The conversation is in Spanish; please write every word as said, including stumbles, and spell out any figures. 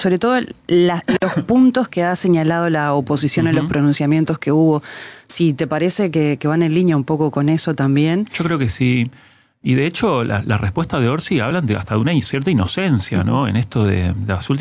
sobre todo la, los puntos que ha señalado la oposición uh-huh. en los pronunciamientos que hubo. Si te parece que, que van en línea un poco con eso también. Yo creo que sí. Y de hecho, la, la respuesta de Orsi hablan de hasta de una cierta inocencia, ¿no? En esto de, de las últimas